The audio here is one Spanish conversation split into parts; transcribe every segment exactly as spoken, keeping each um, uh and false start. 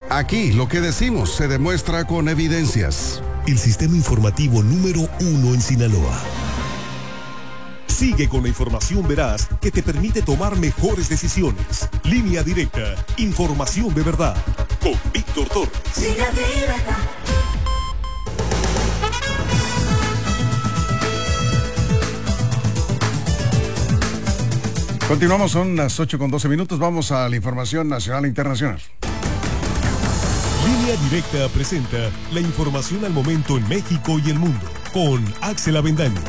Aquí lo que decimos se demuestra con evidencias. El sistema informativo número uno en Sinaloa. Sigue con la información veraz que te permite tomar mejores decisiones. Línea Directa, información de verdad. Con Víctor Torres. Línea Directa. Continuamos, son las ocho con doce minutos. Vamos a la información nacional e internacional. Línea Directa presenta la información al momento en México y el mundo con Axel Avendaño.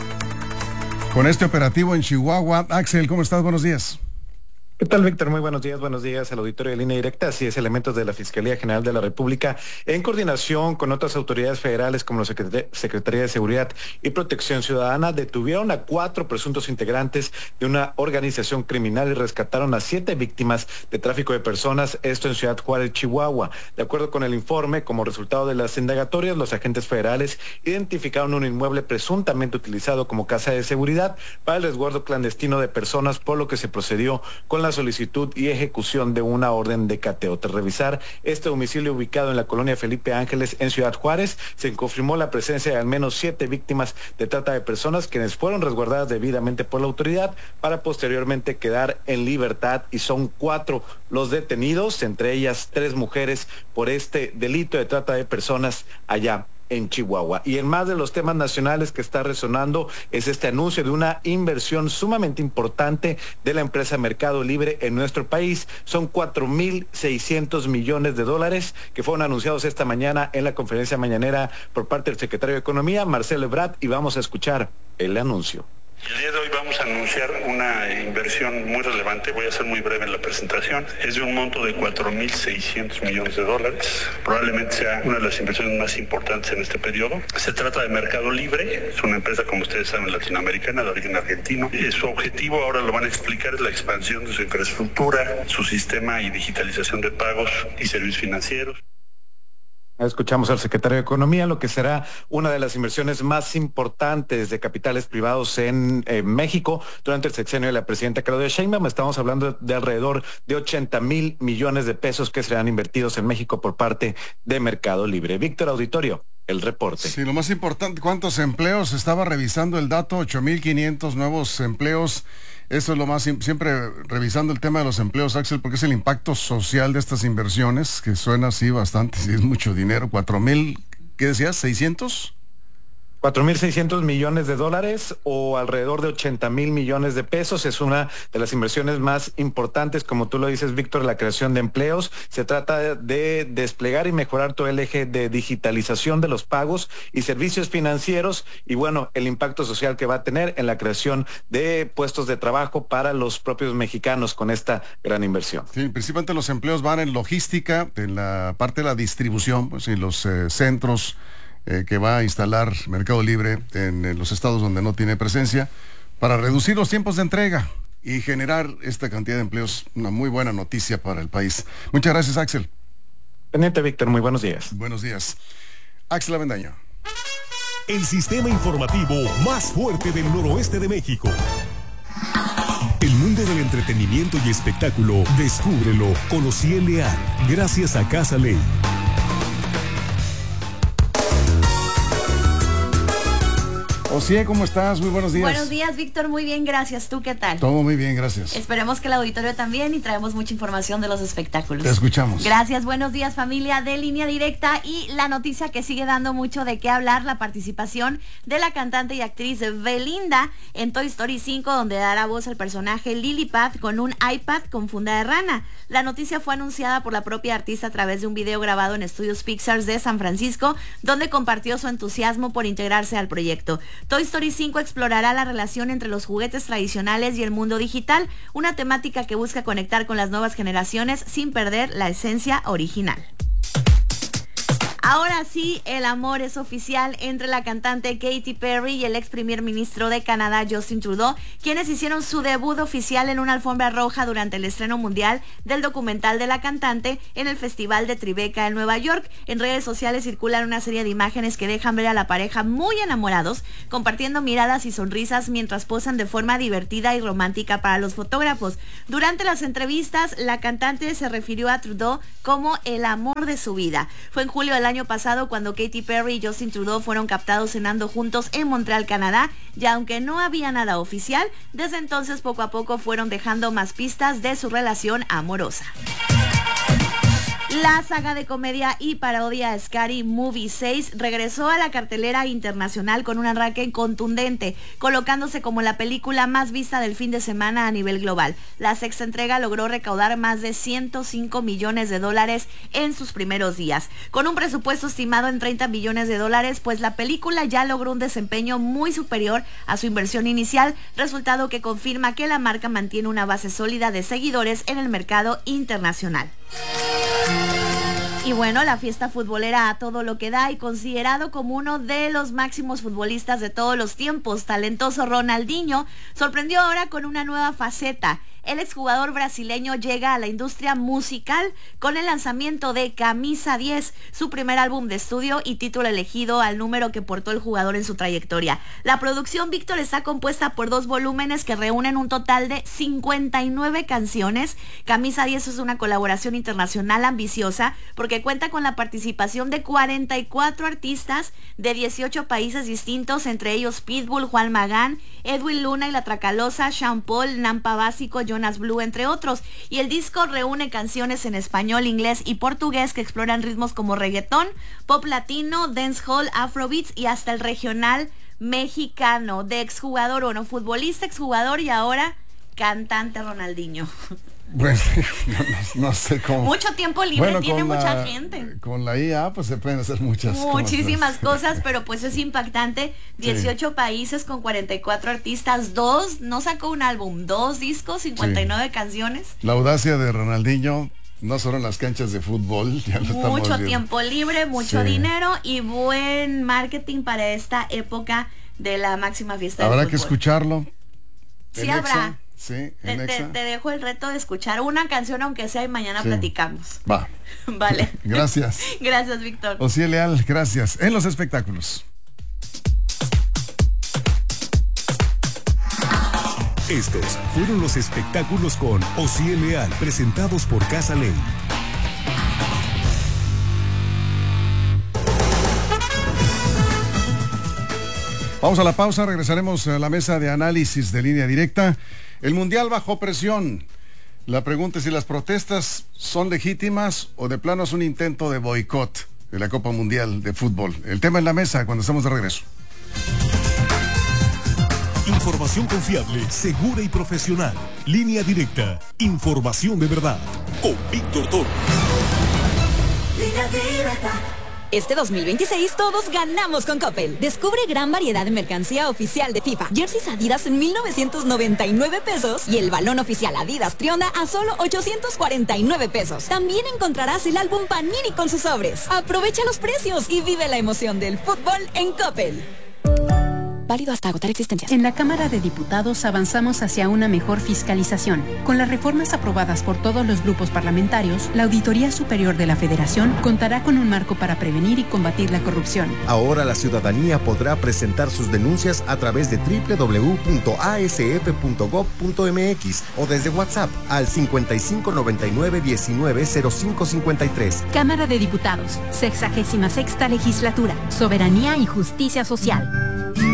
Con este operativo en Chihuahua, Axel, ¿cómo estás? Buenos días. ¿Qué tal, Víctor? Muy buenos días, buenos días al auditorio de Línea Directa. Así es, elementos de la Fiscalía General de la República, en coordinación con otras autoridades federales como la Secretaría de Seguridad y Protección Ciudadana, detuvieron a cuatro presuntos integrantes de una organización criminal y rescataron a siete víctimas de tráfico de personas, esto en Ciudad Juárez, Chihuahua. De acuerdo con el informe, como resultado de las indagatorias, los agentes federales identificaron un inmueble presuntamente utilizado como casa de seguridad para el resguardo clandestino de personas, por lo que se procedió con la solicitud y ejecución de una orden de cateo. Tras revisar este domicilio ubicado en la colonia Felipe Ángeles en Ciudad Juárez, se confirmó la presencia de al menos siete víctimas de trata de personas, quienes fueron resguardadas debidamente por la autoridad para posteriormente quedar en libertad, y son cuatro los detenidos, entre ellas tres mujeres, por este delito de trata de personas allá en Chihuahua. Y en más de los temas nacionales que está resonando es este anuncio de una inversión sumamente importante de la empresa Mercado Libre en nuestro país. Son cuatro mil seiscientos millones de dólares que fueron anunciados esta mañana en la conferencia mañanera por parte del secretario de Economía, Marcelo Ebrard, y vamos a escuchar el anuncio. El día de hoy vamos a anunciar una inversión muy relevante, voy a ser muy breve en la presentación, es de un monto de cuatro mil seiscientos millones de dólares, probablemente sea una de las inversiones más importantes en este periodo. Se trata de Mercado Libre, es una empresa, como ustedes saben, latinoamericana, de origen argentino. Y su objetivo, ahora lo van a explicar, es la expansión de su infraestructura, su sistema y digitalización de pagos y servicios financieros. Escuchamos al secretario de Economía, lo que será una de las inversiones más importantes de capitales privados en eh, México durante el sexenio de la presidenta Claudia Sheinbaum. Estamos hablando de alrededor de ochenta mil millones de pesos que serán invertidos en México por parte de Mercado Libre. Víctor, auditorio, el reporte. Sí, lo más importante, ¿cuántos empleos? Estaba revisando el dato, ocho mil quinientos nuevos empleos. Eso es lo más, siempre revisando el tema de los empleos, Axel, porque es el impacto social de estas inversiones, que suena así bastante, sí, es mucho dinero. Cuatro mil, ¿qué decías? ¿seiscientos? cuatro mil seiscientos millones de dólares o alrededor de ochenta mil millones de pesos. Es una de las inversiones más importantes, como tú lo dices, Víctor, la creación de empleos. Se trata de desplegar y mejorar todo el eje de digitalización de los pagos y servicios financieros, y bueno, el impacto social que va a tener en la creación de puestos de trabajo para los propios mexicanos con esta gran inversión. Sí, principalmente los empleos van en logística, en la parte de la distribución, pues en los eh, centros Eh, que va a instalar Mercado Libre en, en los estados donde no tiene presencia, para reducir los tiempos de entrega y generar esta cantidad de empleos. Una muy buena noticia para el país. Muchas gracias, Axel. Pendiente, Víctor, muy buenos días. Buenos días. Axel Avendaño. El sistema informativo más fuerte del noroeste de México. El mundo del entretenimiento y espectáculo, descúbrelo con Ociel Leal, gracias a Casa Ley. Ociel, ¿cómo estás? Muy buenos días. Buenos días, Víctor. Muy bien, gracias. ¿Tú qué tal? Todo muy bien, gracias. Esperemos que el auditorio también, y traemos mucha información de los espectáculos. Te escuchamos. Gracias, buenos días, familia de Línea Directa. Y la noticia que sigue dando mucho de qué hablar, la participación de la cantante y actriz Belinda en Toy Story cinco, donde dará voz al personaje Lilliput con un iPad con funda de rana. La noticia fue anunciada por la propia artista a través de un video grabado en estudios Pixar de San Francisco, donde compartió su entusiasmo por integrarse al proyecto. Toy Story cinco explorará la relación entre los juguetes tradicionales y el mundo digital, una temática que busca conectar con las nuevas generaciones sin perder la esencia original. Ahora sí, el amor es oficial entre la cantante Katy Perry y el ex primer ministro de Canadá, Justin Trudeau, quienes hicieron su debut oficial en una alfombra roja durante el estreno mundial del documental de la cantante en el Festival de Tribeca en Nueva York. En redes sociales circulan una serie de imágenes que dejan ver a la pareja muy enamorados, compartiendo miradas y sonrisas mientras posan de forma divertida y romántica para los fotógrafos. Durante las entrevistas, la cantante se refirió a Trudeau como el amor de su vida. Fue en julio del año año pasado cuando Katy Perry y Justin Trudeau fueron captados cenando juntos en Montreal, Canadá, y aunque no había nada oficial, desde entonces poco a poco fueron dejando más pistas de su relación amorosa. La saga de comedia y parodia Scary Movie seis regresó a la cartelera internacional con un arranque contundente, colocándose como la película más vista del fin de semana a nivel global. La sexta entrega logró recaudar más de ciento cinco millones de dólares en sus primeros días. Con un presupuesto estimado en treinta millones de dólares, pues la película ya logró un desempeño muy superior a su inversión inicial, resultado que confirma que la marca mantiene una base sólida de seguidores en el mercado internacional. Y bueno, la fiesta futbolera a todo lo que da y considerado como uno de los máximos futbolistas de todos los tiempos, talentoso Ronaldinho, sorprendió ahora con una nueva faceta. El exjugador brasileño llega a la industria musical con el lanzamiento de Camisa diez, su primer álbum de estudio y título elegido al número que portó el jugador en su trayectoria. La producción, Víctor, está compuesta por dos volúmenes que reúnen un total de cincuenta y nueve canciones. Camisa diez es una colaboración internacional ambiciosa porque cuenta con la participación de cuarenta y cuatro artistas de dieciocho países distintos, entre ellos Pitbull, Juan Magán, Edwin Luna y La Tracalosa, Sean Paul, Nampa Básico, Jonas Blue, entre otros. Y el disco reúne canciones en español, inglés y portugués que exploran ritmos como reggaetón, pop latino, dancehall, afrobeats y hasta el regional mexicano. De exjugador, o no, futbolista, exjugador y ahora cantante Ronaldinho. Bueno, no, no sé cómo. Mucho tiempo libre bueno, tiene mucha la, gente. Con la I A pues se pueden hacer muchas Muchísimas cosas, cosas pero pues es impactante. dieciocho sí. países con cuarenta y cuatro artistas, dos, no sacó un álbum, dos discos, cincuenta y nueve sí. canciones. La audacia de Ronaldinho, no solo en las canchas de fútbol, ya lo estamos mucho viendo. Tiempo libre, mucho sí. dinero y buen marketing para esta época de la máxima fiesta Habrá del fútbol. que escucharlo. Sí habrá. Sí, te, te, te dejo el reto de escuchar una canción aunque sea y mañana sí. platicamos. Va. Vale. Gracias. Gracias, Víctor. Osiel Leal, gracias. En los espectáculos. Estos fueron los espectáculos con Osiel Leal, presentados por Casa Ley. Vamos a la pausa, regresaremos a la mesa de análisis de Línea Directa. El Mundial bajo presión. La pregunta es si las protestas son legítimas o de plano es un intento de boicot de la Copa Mundial de Fútbol. El tema en la mesa cuando estamos de regreso. Información confiable, segura y profesional. Línea Directa. Información de verdad. Con Víctor Toro. Línea Directa. Este dos mil veintiséis todos ganamos con Coppel. Descubre gran variedad de mercancía oficial de FIFA. Jerseys Adidas en mil novecientos noventa y nueve pesos y el balón oficial Adidas Trionda a solo ochocientos cuarenta y nueve pesos. También encontrarás el álbum Panini con sus sobres. Aprovecha los precios y vive la emoción del fútbol en Coppel. Válido hasta agotar existencias. En la Cámara de Diputados avanzamos hacia una mejor fiscalización. Con las reformas aprobadas por todos los grupos parlamentarios, la Auditoría Superior de la Federación contará con un marco para prevenir y combatir la corrupción. Ahora la ciudadanía podrá presentar sus denuncias a través de doble u doble u doble u punto a s f punto gob punto m x o desde WhatsApp al cincuenta y cinco noventa y nueve diecinueve cero cinco cincuenta y tres. Cámara de Diputados, sexagésima sexta legislatura, soberanía y justicia social.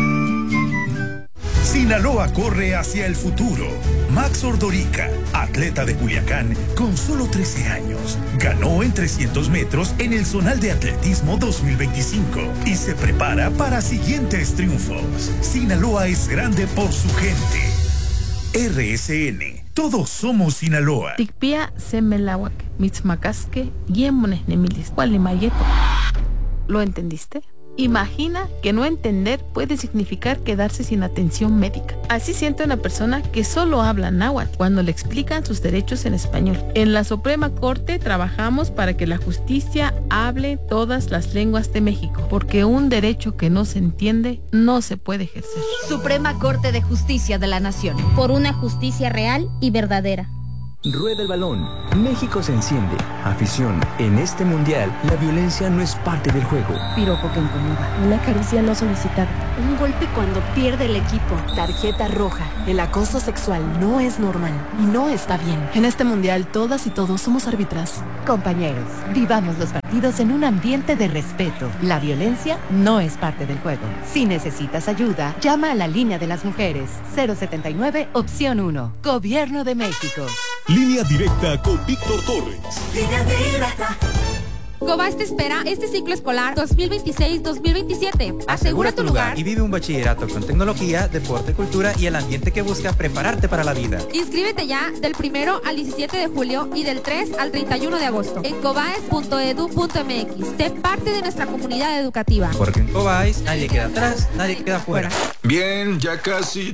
Sinaloa corre hacia el futuro. Max Ordorica, atleta de Culiacán con solo trece años, ganó en trescientos metros en el Zonal de Atletismo dos mil veinticinco y se prepara para siguientes triunfos. Sinaloa es grande por su gente. R S N, todos somos Sinaloa. Tikpia semelawak, mitzmacasque, yemones nemilis, cualimayeto. ¿Lo entendiste? Imagina que no entender puede significar quedarse sin atención médica. Así siente una persona que solo habla náhuatl cuando le explican sus derechos en español. En la Suprema Corte trabajamos para que la justicia hable todas las lenguas de México, porque un derecho que no se entiende no se puede ejercer. Suprema Corte de Justicia de la Nación. Por una justicia real y verdadera. Rueda el balón. México se enciende. Afición. En este mundial, la violencia no es parte del juego. Piropo que incomoda. Una caricia no solicitada. Un golpe cuando pierde el equipo. Tarjeta roja. El acoso sexual no es normal y no está bien. En este mundial, todas y todos somos árbitras. Compañeros, vivamos los partidos en un ambiente de respeto. La violencia no es parte del juego. Si necesitas ayuda, llama a la línea de las mujeres. cero setenta y nueve, opción uno. Gobierno de México. Línea directa con Víctor Torres. Línea directa. Cobas te espera este ciclo escolar dos mil veintiséis dos mil veintisiete. Asegura tu lugar y vive un bachillerato con tecnología, deporte, cultura y el ambiente que busca prepararte para la vida. Inscríbete ya del primero al diecisiete de julio y del tres al treinta y uno de agosto en cobaes punto edu punto m x. Sé parte de nuestra comunidad educativa. Porque en Cobaes nadie queda atrás, nadie queda fuera. Bien, ya casi...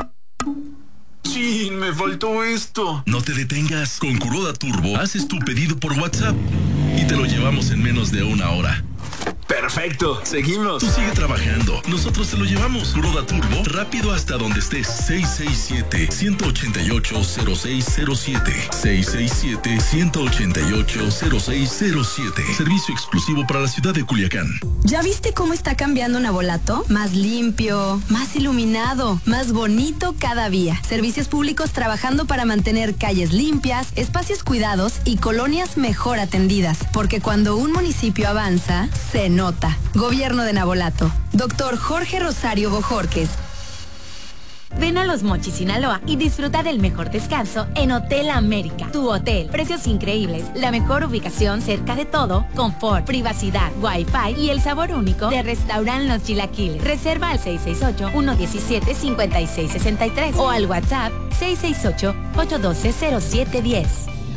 Sí, me faltó esto. No te detengas. Con Kuroda Turbo haces tu pedido por WhatsApp y te lo llevamos en menos de una hora. Perfecto, seguimos. Tú sigue trabajando, nosotros te lo llevamos. Kuroda Turbo, rápido hasta donde estés. seis seis siete, uno ocho ocho, cero seis cero siete. seis seis siete, uno ocho ocho, cero seis cero siete. Servicio exclusivo para la ciudad de Culiacán. ¿Ya viste cómo está cambiando Navolato? Más limpio, más iluminado, más bonito cada día. Servicios públicos trabajando para mantener calles limpias, espacios cuidados y colonias mejor atendidas. Porque cuando un municipio avanza, se nota. Gobierno de Navolato. Doctor Jorge Rosario Bojorques. Ven a Los Mochis, Sinaloa y disfruta del mejor descanso en Hotel América. Tu hotel, precios increíbles, la mejor ubicación cerca de todo, confort, privacidad, wifi y el sabor único de Restaurant Los Chilaquiles. Reserva al seis seis ocho, uno uno siete, cinco seis seis tres o al WhatsApp seis seis ocho, ocho uno dos, cero siete uno cero.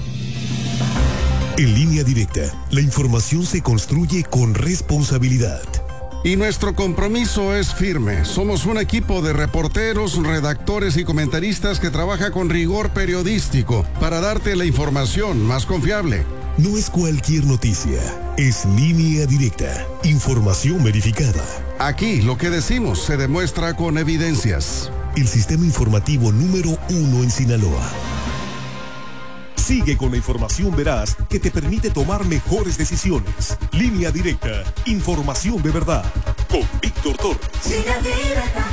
En Línea Directa, la información se construye con responsabilidad. Y nuestro compromiso es firme. Somos un equipo de reporteros, redactores y comentaristas que trabaja con rigor periodístico para darte la información más confiable. No es cualquier noticia, es Línea Directa, información verificada. Aquí lo que decimos se demuestra con evidencias. El sistema informativo número uno en Sinaloa. Sigue con la información veraz que te permite tomar mejores decisiones. Línea Directa, información de verdad. Con Víctor Torres. Línea directa.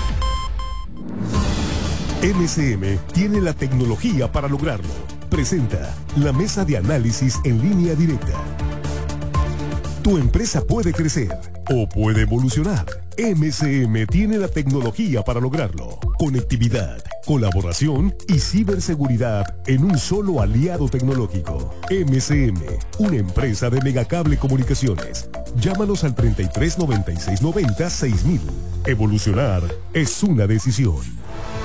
M S M tiene la tecnología para lograrlo. Presenta la mesa de análisis en Línea Directa. Tu empresa puede crecer o puede evolucionar. M S M tiene la tecnología para lograrlo. Conectividad, colaboración y ciberseguridad en un solo aliado tecnológico. M S M, una empresa de Megacable Comunicaciones. Llámanos al treinta y tres noventa y seis noventa seis mil. Evolucionar es una decisión.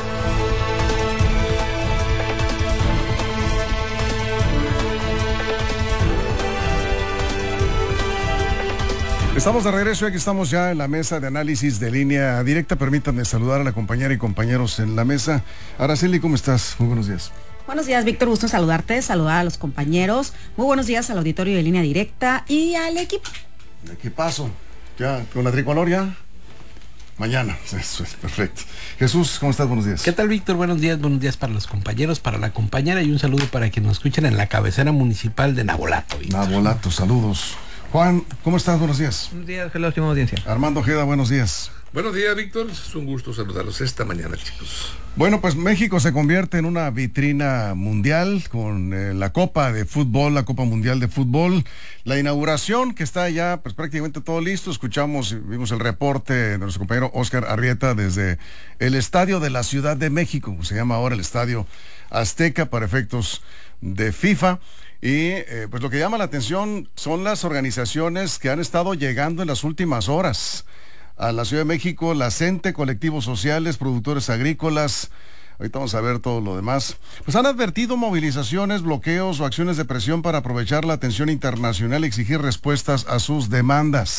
Estamos de regreso y aquí estamos ya en la mesa de análisis de Línea Directa. Permítanme saludar a la compañera y compañeros en la mesa. Araceli, ¿cómo estás? Muy buenos días. Buenos días, Víctor. Gusto en saludarte, saludar a los compañeros. Muy buenos días al auditorio de Línea Directa y al equipo. ¿De qué paso? Ya, con la tricolor ya. Mañana, eso es perfecto. Jesús, ¿cómo estás? Buenos días. ¿Qué tal, Víctor? Buenos días, buenos días para los compañeros, para la compañera y un saludo para quienes nos escuchan en la cabecera municipal de Navolato, Víctor. Navolato, saludos. Juan, ¿cómo estás? Buenos días. Buenos días, la última audiencia. Armando Ojeda, buenos días. Buenos días, Víctor. Es un gusto saludarlos esta mañana, chicos. Bueno, pues México se convierte en una vitrina mundial con eh, la Copa de Fútbol, la Copa Mundial de Fútbol. La inauguración que está ya pues prácticamente todo listo. Escuchamos, vimos el reporte de nuestro compañero Oscar Arrieta desde el Estadio de la Ciudad de México, como se llama ahora el Estadio Azteca para efectos de FIFA. Y eh, pues lo que llama la atención son las organizaciones que han estado llegando en las últimas horas a la Ciudad de México, la CENTE, colectivos sociales, productores agrícolas. Ahorita vamos a ver todo lo demás. Pues han advertido movilizaciones, bloqueos o acciones de presión para aprovechar la atención internacional y exigir respuestas a sus demandas.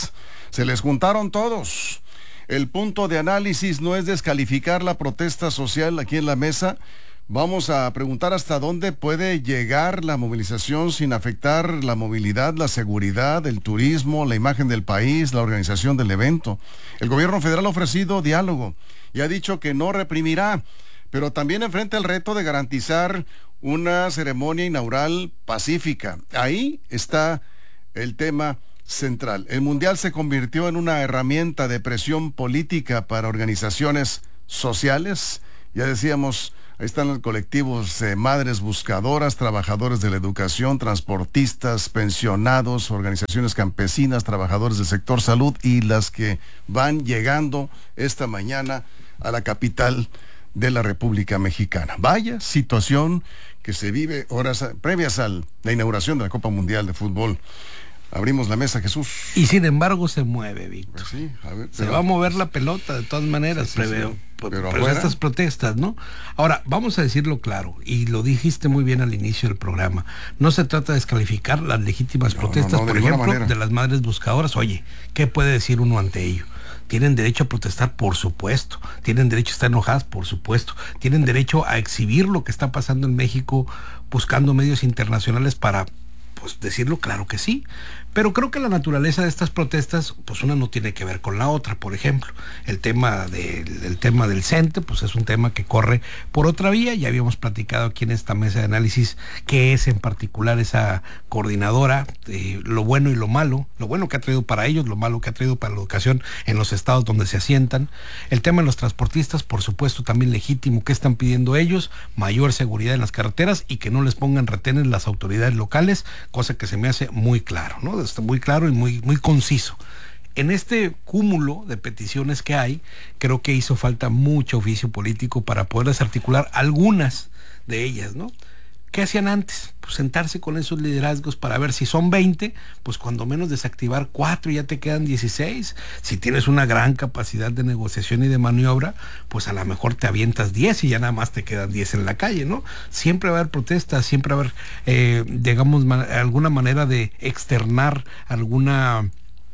Se les juntaron todos. El punto de análisis no es descalificar la protesta social aquí en la mesa. Vamos a preguntar hasta dónde puede llegar la movilización sin afectar la movilidad, la seguridad, el turismo, la imagen del país, la organización del evento. El gobierno federal ha ofrecido diálogo y ha dicho que no reprimirá, pero también enfrenta el reto de garantizar una ceremonia inaugural pacífica. Ahí está el tema central. El Mundial se convirtió en una herramienta de presión política para organizaciones sociales. Ya decíamos, ahí están los colectivos de madres buscadoras, trabajadores de la educación, transportistas, pensionados, organizaciones campesinas, trabajadores del sector salud y las que van llegando esta mañana a la capital de la República Mexicana. Vaya situación que se vive horas previas a la inauguración de la Copa Mundial de Fútbol. Abrimos la mesa, Jesús. Y sin embargo se mueve, Víctor. Pues sí, a ver, se pero... va a mover la pelota de todas maneras, sí, sí, preveo. Sí. Pero, pero afuera... estas protestas, ¿no? Ahora, vamos a decirlo claro, y lo dijiste muy bien al inicio del programa. No se trata de descalificar las legítimas no, protestas, no, no, por ejemplo, manera. de las madres buscadoras. Oye, ¿qué puede decir uno ante ello? Tienen derecho a protestar, por supuesto. Tienen derecho a estar enojadas, por supuesto. Tienen derecho a exhibir lo que está pasando en México, buscando medios internacionales para, pues, decirlo, claro que sí. Pero creo que la naturaleza de estas protestas, pues una no tiene que ver con la otra. Por ejemplo, el tema, de, el tema del CENTE, pues es un tema que corre por otra vía. Ya habíamos platicado aquí en esta mesa de análisis qué es en particular esa coordinadora, eh, lo bueno y lo malo, lo bueno que ha traído para ellos, lo malo que ha traído para la educación en los estados donde se asientan. El tema de los transportistas, por supuesto, también legítimo. ¿Qué están pidiendo ellos? Mayor seguridad en las carreteras y que no les pongan retenes las autoridades locales, cosa que se me hace muy claro, ¿no? Está muy claro y muy, muy conciso. En este cúmulo de peticiones que hay, creo que hizo falta mucho oficio político para poder desarticular algunas de ellas, ¿no? ¿Qué hacían antes? Pues sentarse con esos liderazgos para ver si son veinte, pues cuando menos desactivar cuatro y ya te quedan dieciséis. Si tienes una gran capacidad de negociación y de maniobra, pues a lo mejor te avientas diez y ya nada más te quedan diez en la calle, ¿no? Siempre va a haber protestas, siempre va a haber, eh, digamos, man- alguna manera de externar alguna...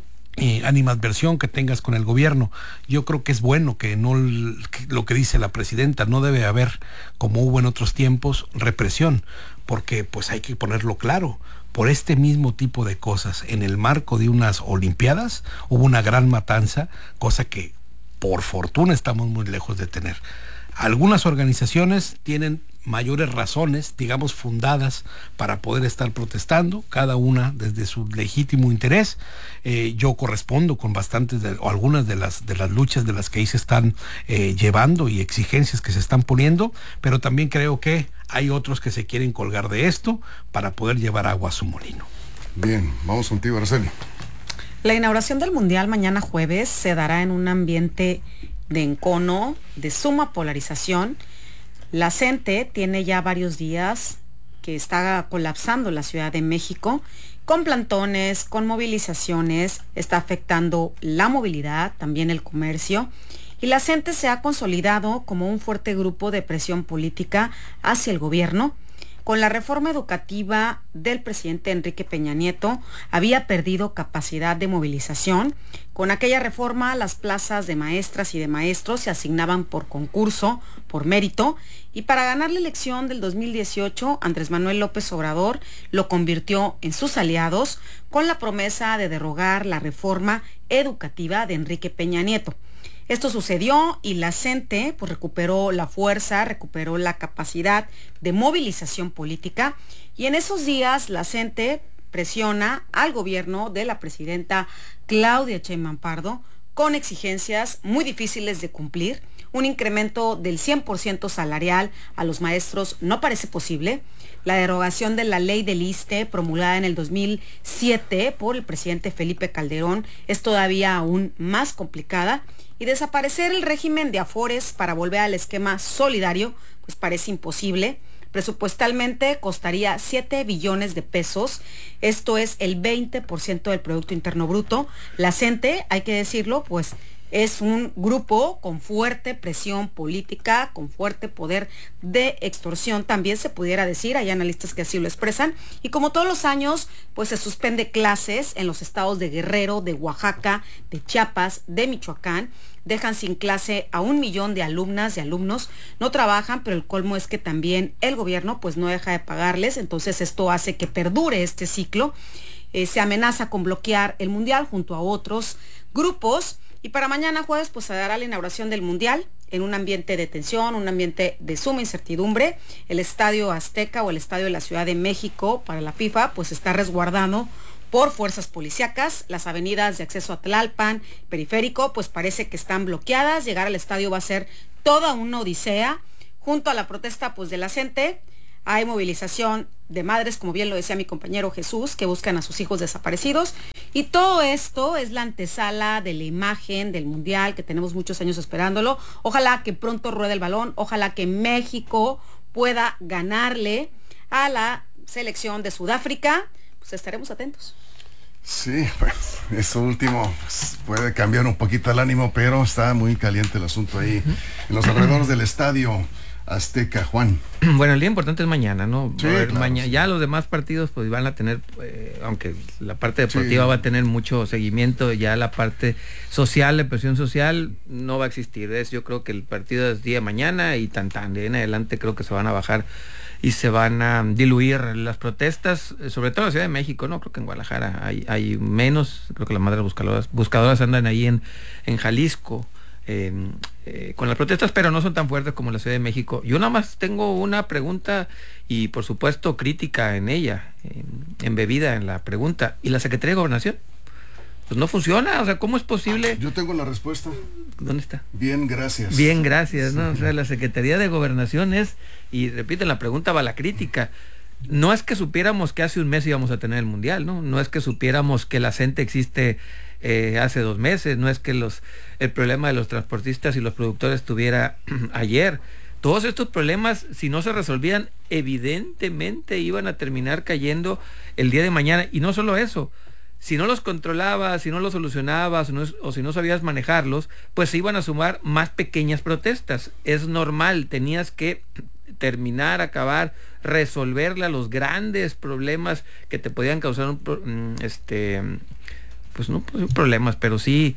Eh, animadversión que tengas con el gobierno. Yo creo que es bueno que no, que lo que dice la presidenta, no debe haber, como hubo en otros tiempos, represión, porque pues hay que ponerlo claro. Por este mismo tipo de cosas, en el marco de unas olimpiadas, hubo una gran matanza, cosa que por fortuna estamos muy lejos de tener. Algunas organizaciones tienen mayores razones, digamos, fundadas para poder estar protestando, cada una desde su legítimo interés. Eh, yo correspondo con bastantes de, o algunas de las de las luchas de las que ahí se están eh, llevando y exigencias que se están poniendo, pero también creo que hay otros que se quieren colgar de esto para poder llevar agua a su molino. Bien, vamos contigo, Araceli. La inauguración del Mundial mañana jueves se dará en un ambiente de encono, de suma polarización. La CENTE tiene ya varios días que está colapsando la Ciudad de México con plantones, con movilizaciones, está afectando la movilidad, también el comercio, y la CENTE se ha consolidado como un fuerte grupo de presión política hacia el gobierno. Con la reforma educativa del presidente Enrique Peña Nieto, había perdido capacidad de movilización. Con aquella reforma, las plazas de maestras y de maestros se asignaban por concurso, por mérito, y para ganar la elección del dos mil dieciocho, Andrés Manuel López Obrador lo convirtió en sus aliados con la promesa de derogar la reforma educativa de Enrique Peña Nieto. Esto sucedió y la CENTE pues, recuperó la fuerza, recuperó la capacidad de movilización política, y en esos días la CENTE presiona al gobierno de la presidenta Claudia Sheinbaum Pardo con exigencias muy difíciles de cumplir. Un incremento del cien por ciento salarial a los maestros no parece posible. La derogación de la ley del ISSSTE promulgada en el dos mil siete por el presidente Felipe Calderón es todavía aún más complicada. Y desaparecer el régimen de afores para volver al esquema solidario, pues parece imposible. Presupuestalmente costaría siete billones de pesos. Esto es el veinte por ciento del Producto Interno Bruto. La CENTE, hay que decirlo, pues Es un grupo con fuerte presión política, con fuerte poder de extorsión, también se pudiera decir, hay analistas que así lo expresan, y como todos los años, pues se suspende clases en los estados de Guerrero, de Oaxaca, de Chiapas, de Michoacán, dejan sin clase a un millón de alumnas y alumnos, no trabajan, pero el colmo es que también el gobierno pues no deja de pagarles, entonces esto hace que perdure este ciclo, eh, se amenaza con bloquear el Mundial junto a otros grupos, y para mañana jueves pues se dará la inauguración del Mundial en un ambiente de tensión, un ambiente de suma incertidumbre. El Estadio Azteca o el Estadio de la Ciudad de México para la FIFA pues está resguardado por fuerzas policíacas. Las avenidas de acceso a Tlalpan, Periférico, pues parece que están bloqueadas. Llegar al estadio va a ser toda una odisea. Junto a la protesta pues de la gente, hay movilización de madres, como bien lo decía mi compañero Jesús, que buscan a sus hijos desaparecidos. Y todo esto es la antesala de la imagen del Mundial, que tenemos muchos años esperándolo. Ojalá que pronto ruede el balón, ojalá que México pueda ganarle a la selección de Sudáfrica. Pues estaremos atentos. Sí, pues eso último pues, puede cambiar un poquito el ánimo, pero está muy caliente el asunto ahí, uh-huh. en los alrededores del Estadio Azteca. Juan. Bueno, el día importante es mañana, ¿no? Sí, ver, claro, mañana, sí. Ya los demás partidos pues van a tener, eh, aunque la parte deportiva sí. va a tener mucho seguimiento, ya la parte social, la presión social no va a existir. Es, yo creo que el partido es día de mañana y tan tan, de ahí en adelante creo que se van a bajar y se van a diluir las protestas, sobre todo en la Ciudad de México, ¿no? Creo que en Guadalajara hay, hay menos, creo que las madres buscadoras, buscadoras andan ahí en, en Jalisco, eh, eh, con las protestas, pero no son tan fuertes como en la Ciudad de México. Yo nada más tengo una pregunta y por supuesto crítica en ella, eh, embebida en la pregunta. ¿Y la Secretaría de Gobernación? Pues no funciona, o sea, ¿cómo es posible? Yo tengo la respuesta. ¿Dónde está? Bien, gracias. Bien, gracias, ¿no? O sea, la Secretaría de Gobernación es, y repito, la pregunta va la crítica. No es que supiéramos que hace un mes íbamos a tener el Mundial, ¿no? No es que supiéramos que la CENTE existe eh, hace dos meses, no es que los el problema de los transportistas y los productores estuviera ayer. Todos estos problemas, si no se resolvían, evidentemente iban a terminar cayendo el día de mañana. Y no solo eso, si no los controlabas, si no los solucionabas o, no, o si no sabías manejarlos, pues se iban a sumar más pequeñas protestas. Es normal, tenías que terminar, acabar, resolverle a los grandes problemas que te podían causar un, este, pues no pues problemas, pero sí,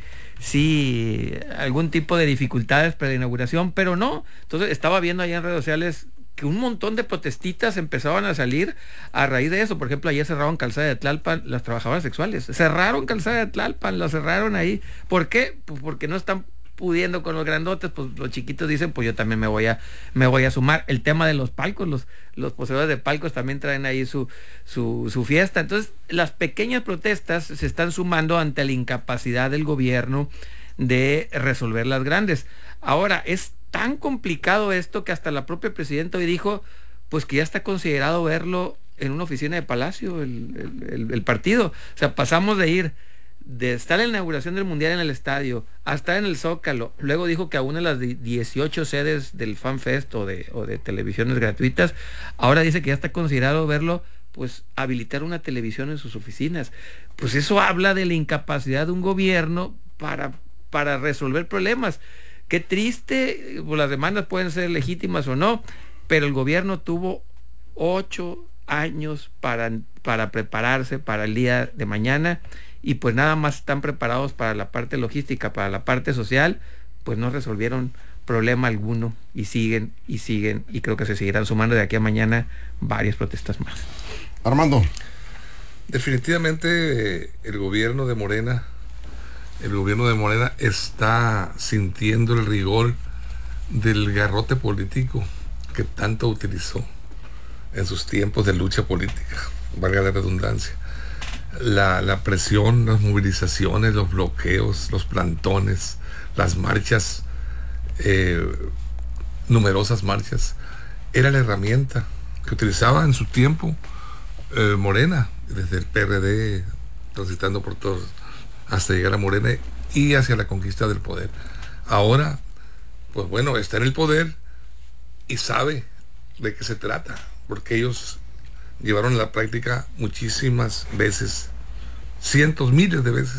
sí algún tipo de dificultades para la inauguración, pero no. Entonces estaba viendo allá en redes sociales que un montón de protestitas empezaban a salir a raíz de eso. Por ejemplo, ayer cerraron Calzada de Tlalpan las trabajadoras sexuales. Cerraron Calzada de Tlalpan, la cerraron ahí. ¿Por qué? Pues porque no están pudiendo con los grandotes, pues los chiquitos dicen, pues yo también me voy a me voy a sumar. El tema de los palcos, los los poseedores de palcos también traen ahí su su su fiesta. Entonces, las pequeñas protestas se están sumando ante la incapacidad del gobierno de resolver las grandes. Ahora, es tan complicado esto que hasta la propia presidenta hoy dijo pues que ya está considerado verlo en una oficina de Palacio el, el, el, el partido. O sea, pasamos de ir de estar en la inauguración del Mundial en el estadio a estar en el Zócalo. Luego dijo que a una de las dieciocho sedes del FanFest o de, o de televisiones gratuitas, ahora dice que ya está considerado verlo pues habilitar una televisión en sus oficinas. Pues eso habla de la incapacidad de un gobierno para, para resolver problemas. Qué triste, pues las demandas pueden ser legítimas o no, pero el gobierno tuvo ocho años para, para prepararse para el día de mañana y pues nada más están preparados para la parte logística, para la parte social, pues no resolvieron problema alguno y siguen y siguen y creo que se seguirán sumando de aquí a mañana varias protestas más. Armando. Definitivamente el gobierno de Morena El gobierno de Morena está sintiendo el rigor del garrote político que tanto utilizó en sus tiempos de lucha política, valga la redundancia. La, la presión, las movilizaciones, los bloqueos, los plantones, las marchas, eh, numerosas marchas, era la herramienta que utilizaba en su tiempo eh, Morena, desde el P R D, transitando por todos hasta llegar a Morena y hacia la conquista del poder. Ahora, pues bueno, está en el poder y sabe de qué se trata, porque ellos llevaron a la práctica muchísimas veces, cientos, miles de veces,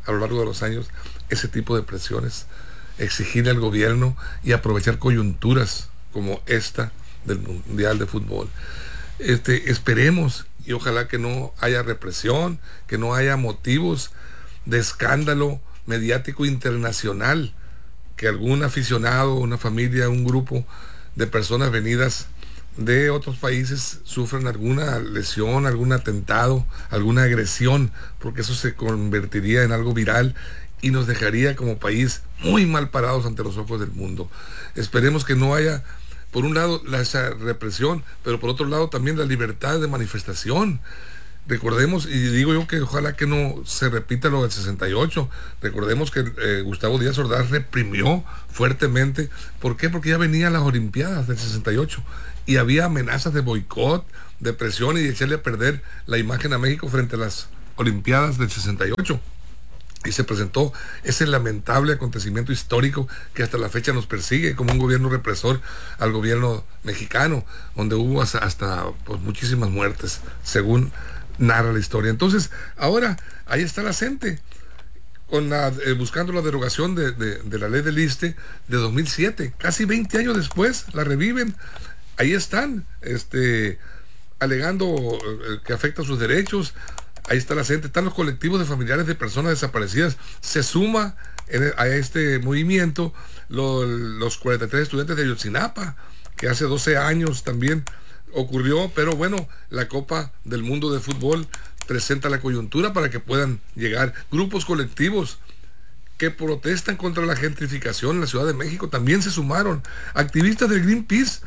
a lo largo de los años ese tipo de presiones, exigirle al gobierno y aprovechar coyunturas como esta del Mundial de Fútbol. Este, esperemos y ojalá que no haya represión, que no haya motivos de escándalo mediático internacional, que algún aficionado, una familia, un grupo de personas venidas de otros países sufran alguna lesión, algún atentado, alguna agresión, porque eso se convertiría en algo viral y nos dejaría como país muy mal parados ante los ojos del mundo. Esperemos que no haya, por un lado, la, esa represión, pero por otro lado también la libertad de manifestación. Recordemos, y digo yo que ojalá que no se repita lo del sesenta y ocho, recordemos que eh, Gustavo Díaz Ordaz reprimió fuertemente. ¿Por qué? Porque ya venían las Olimpiadas del sesenta y ocho y había amenazas de boicot, de presión y de echarle a perder la imagen a México frente a las Olimpiadas del sesenta y ocho. Y se presentó ese lamentable acontecimiento histórico que hasta la fecha nos persigue como un gobierno represor al gobierno mexicano, donde hubo hasta, hasta pues, muchísimas muertes, según narra la historia. Entonces, ahora, ahí está la CENTE, con la, eh, buscando la derogación de, de, de la ley del ISSSTE de dos mil siete. Casi veinte años después, la reviven. Ahí están, este, alegando eh, que afecta sus derechos. Ahí está la CENTE, están los colectivos de familiares de personas desaparecidas. Se suma en, a este movimiento lo, los cuarenta y tres estudiantes de Ayotzinapa, que hace doce años también ocurrió, pero bueno, la Copa del Mundo de Fútbol presenta la coyuntura para que puedan llegar grupos colectivos que protestan contra la gentrificación en la Ciudad de México. También se sumaron activistas del Greenpeace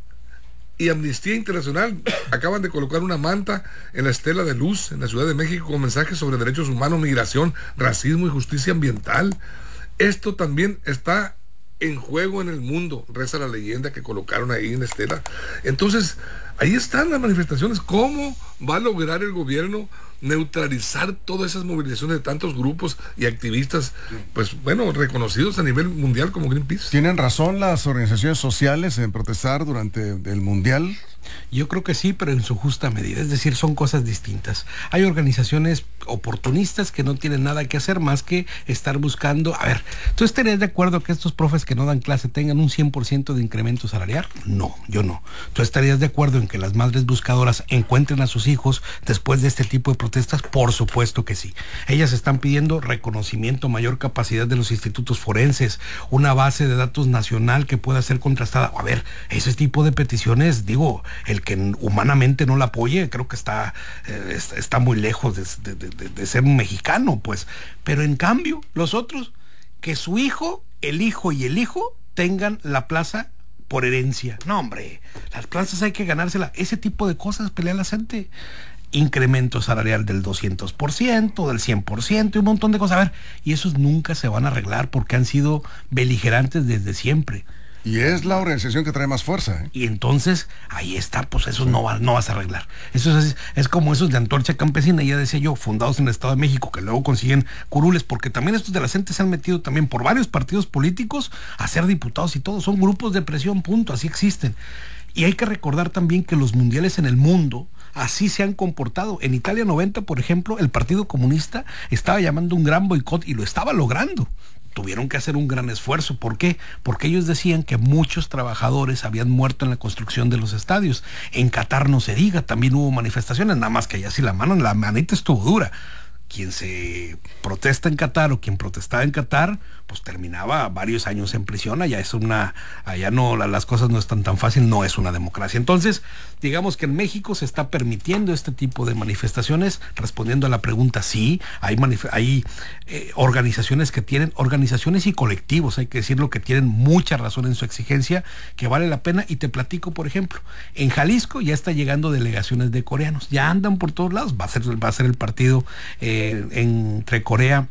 y Amnistía Internacional. Acaban de colocar una manta en la Estela de Luz en la Ciudad de México con mensajes sobre derechos humanos, migración, racismo y justicia ambiental. Esto también está en juego en el mundo, reza la leyenda que colocaron ahí en la estela. Entonces, ahí están las manifestaciones. ¿Cómo va a lograr el gobierno neutralizar todas esas movilizaciones de tantos grupos y activistas, pues bueno, reconocidos a nivel mundial como Greenpeace? ¿Tienen razón las organizaciones sociales en protestar durante el Mundial? Yo creo que sí, pero en su justa medida. Es decir, son cosas distintas. Hay organizaciones oportunistas que no tienen nada que hacer más que estar buscando. A ver, ¿tú estarías de acuerdo que estos profes que no dan clase tengan un cien por ciento de incremento salarial? No, yo no. ¿Tú estarías de acuerdo en que las madres buscadoras encuentren a sus hijos después de este tipo de protestas? Por supuesto que sí. Ellas están pidiendo reconocimiento, mayor capacidad de los institutos forenses, una base de datos nacional que pueda ser contrastada. A ver, ese tipo de peticiones, digo, el que humanamente no la apoye, creo que está, eh, está muy lejos de, de, de, de ser un mexicano, pues. Pero en cambio, los otros, que su hijo, el hijo y el hijo tengan la plaza por herencia. No, hombre, las plazas hay que ganárselas. Ese tipo de cosas pelea la gente. Incremento salarial del doscientos por ciento, del cien por ciento y un montón de cosas. A ver, y esos nunca se van a arreglar porque han sido beligerantes desde siempre. Y es la organización que trae más fuerza, ¿eh? Y entonces, ahí está, pues eso sí. no, va, no vas a arreglar. Eso es, es como esos de Antorcha Campesina, ya decía yo, fundados en el Estado de México, que luego consiguen curules, porque también estos de la CENTE se han metido también por varios partidos políticos a ser diputados y todo. Son grupos de presión, punto, así existen. Y hay que recordar también que los mundiales en el mundo así se han comportado. En Italia noventa, por ejemplo, el Partido Comunista estaba llamando un gran boicot y lo estaba logrando. Tuvieron que hacer un gran esfuerzo. ¿Por qué? Porque ellos decían que muchos trabajadores habían muerto en la construcción de los estadios. En Qatar no se diga, también hubo manifestaciones, nada más que allá sí la mano, la manita estuvo dura. Quien se protesta en Qatar o quien protestaba en Qatar, pues terminaba varios años en prisión. Allá es una, allá no, la, las cosas no están tan fáciles, no es una democracia. Entonces, digamos que en México se está permitiendo este tipo de manifestaciones. Respondiendo a la pregunta, sí, hay, manif- hay eh, organizaciones que tienen, organizaciones y colectivos, hay que decirlo, que tienen mucha razón en su exigencia, que vale la pena. Y te platico, por ejemplo, en Jalisco ya está llegando delegaciones de coreanos, ya andan por todos lados. Va a ser, va a ser el partido eh, entre Corea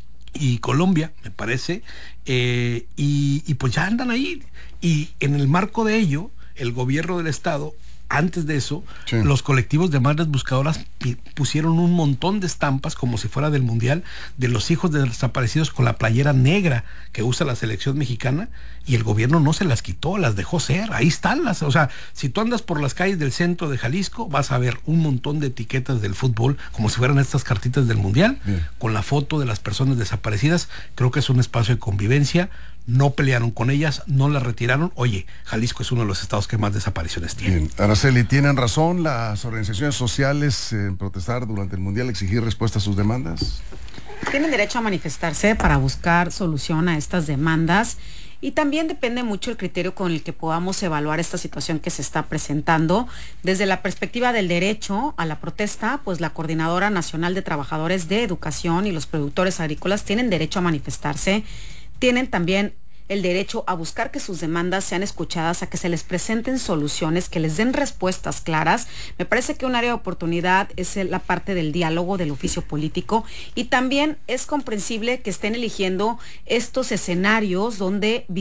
y Colombia, me parece, eh, y, y pues ya andan ahí. Y en el marco de ello, el gobierno del estado antes de eso, Sí. los colectivos de madres buscadoras pi- pusieron un montón de estampas, como si fuera del Mundial, de los hijos de desaparecidos con la playera negra que usa la selección mexicana, y el gobierno no se las quitó, las dejó ser, ahí están las, o sea, si tú andas por las calles del centro de Jalisco, vas a ver un montón de etiquetas del fútbol, como si fueran estas cartitas del Mundial, Bien. con la foto de las personas desaparecidas. Creo que es un espacio de convivencia, no pelearon con ellas, no las retiraron. Oye, Jalisco es uno de los estados que más desapariciones tiene. Bien, Araceli, ¿tienen razón las organizaciones sociales en protestar durante el Mundial, exigir respuesta a sus demandas? Tienen derecho a manifestarse para buscar solución a estas demandas, y también depende mucho el criterio con el que podamos evaluar esta situación que se está presentando. Desde la perspectiva del derecho a la protesta, pues la Coordinadora Nacional de Trabajadores de Educación y los productores agrícolas tienen derecho a manifestarse, tienen también el derecho a buscar que sus demandas sean escuchadas, a que se les presenten soluciones, que les den respuestas claras. Me parece que un área de oportunidad es la parte del diálogo, del oficio político, y también es comprensible que estén eligiendo estos escenarios donde